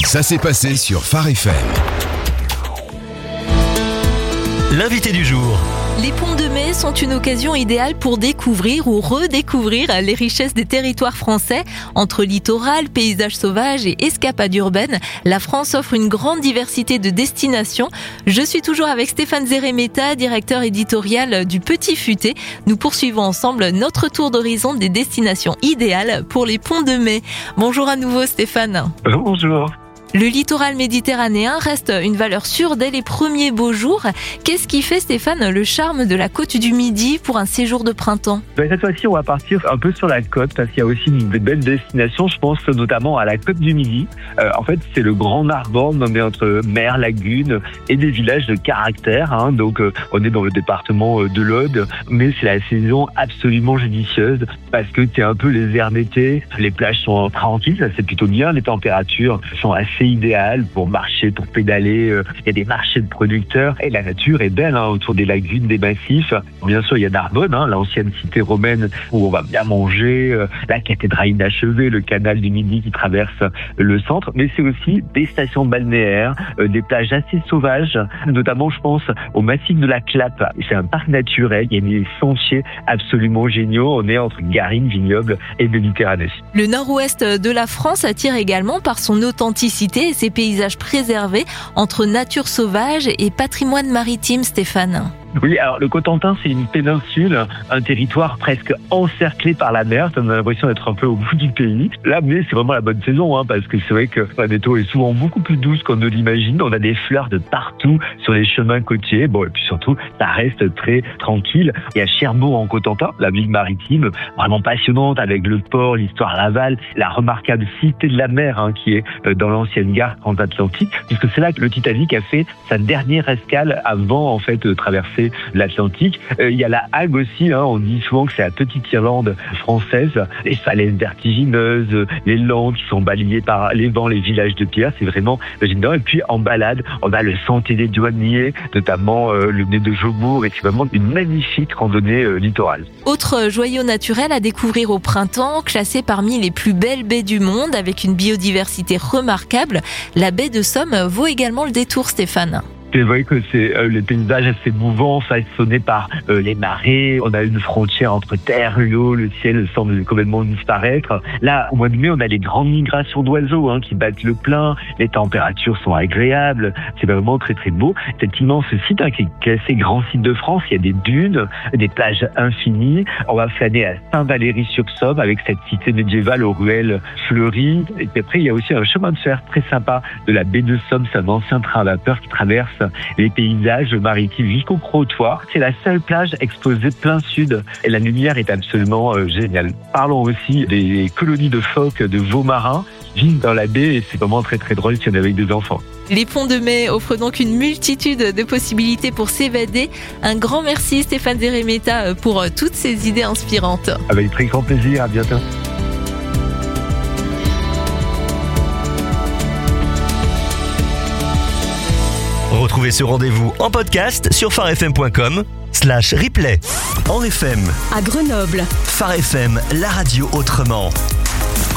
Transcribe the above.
Ça s'est passé sur Phare FM. L'invité du jour. Les ponts de mai sont une occasion idéale pour découvrir ou redécouvrir les richesses des territoires français. Entre littoral, paysages sauvages et escapades urbaines, la France offre une grande diversité de destinations. Je suis toujours avec Stéphane Zeremeta, directeur éditorial du Petit Futé. Nous poursuivons ensemble notre tour d'horizon des destinations idéales pour les ponts de mai. Bonjour à nouveau Stéphane. Bonjour. Le littoral méditerranéen reste une valeur sûre dès les premiers beaux jours. Qu'est-ce qui fait, Stéphane, le charme de la côte du Midi pour un séjour de printemps ? Cette fois-ci, on va partir un peu sur la côte parce qu'il y a aussi de belles destinations. Je pense notamment à la côte du Midi. En fait, c'est le grand Narbonne nommé entre mer, lagune et des villages de caractère. Donc, on est dans le département de l'Aude, mais c'est la saison absolument judicieuse parce que c'est un peu les airs d'été. Les plages sont tranquilles, ça c'est plutôt bien. Les températures sont assez idéal pour marcher, pour pédaler. Il y a des marchés de producteurs et la nature est belle autour des lagunes, des massifs. Bien sûr, il y a Narbonne, l'ancienne cité romaine où on va bien manger, la cathédrale inachevée, le canal du Midi qui traverse le centre, mais c'est aussi des stations balnéaires, des plages assez sauvages, notamment je pense au massif de la Clappe. C'est un parc naturel, il y a des sentiers absolument géniaux. On est entre Garrigues, vignobles et Méditerranée. Le nord-ouest de la France attire également par son authenticité et ses paysages préservés entre nature sauvage et patrimoine maritime, Stéphane. Oui, alors le Cotentin, c'est une péninsule, un territoire presque encerclé par la mer. On a l'impression d'être un peu au bout du pays. Là, mais c'est vraiment la bonne saison, parce que c'est vrai que la météo est souvent beaucoup plus douce qu'on ne l'imagine. On a des fleurs de partout sur les chemins côtiers. Bon, et puis surtout, ça reste très tranquille. Il y a Cherbourg en Cotentin, la ville maritime, vraiment passionnante avec le port, l'histoire Laval, la remarquable cité de la mer qui est dans l'ancienne gare transatlantique, puisque c'est là que le Titanic a fait sa dernière escale avant en fait de traverser l'Atlantique. Il y a la Hague aussi, on dit souvent que c'est la petite Irlande française, les falaises vertigineuses, les landes qui sont balayées par les vents, les villages de pierre, c'est vraiment génial. Et puis en balade, on a le sentier des douaniers, notamment le nez de Jobourg, et c'est vraiment une magnifique randonnée littorale. Autre joyau naturel à découvrir au printemps, classé parmi les plus belles baies du monde avec une biodiversité remarquable, la baie de Somme vaut également le détour, Stéphane. C'est vrai que c'est les paysages assez mouvants, façonnés par les marées. On a une frontière entre terre et eau, le ciel semble complètement disparaître. Là, au mois de mai, on a les grandes migrations d'oiseaux qui battent le plein. Les températures sont agréables. C'est vraiment très très beau. Cet immense site qui est classé grand site de France, il y a des dunes, des plages infinies. On va flâner à Saint-Valery-sur-Somme avec cette cité médiévale aux ruelles fleuries. Et puis après, il y a aussi un chemin de fer très sympa de la baie de Somme. C'est un ancien train à vapeur qui traverse les paysages maritimes jusqu'au Crotoy. C'est la seule plage exposée plein sud et la lumière est absolument géniale. Parlons aussi des colonies de phoques, de veaux marins qui vivent dans la baie et c'est vraiment très très drôle si on est avec des enfants. Les ponts de mai offrent donc une multitude de possibilités pour s'évader. Un grand merci Stéphane Zeremeta pour toutes ces idées inspirantes. Avec très grand plaisir, à bientôt. Retrouvez ce rendez-vous en podcast sur pharefm.com/replay. En FM, à Grenoble, Phare FM, la radio autrement.